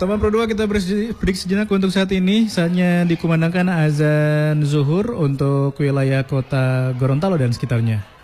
Teman Pro 2, kita break sejenak untuk saat ini. Saatnya dikumandangkan azan zuhur untuk wilayah kota Gorontalo dan sekitarnya.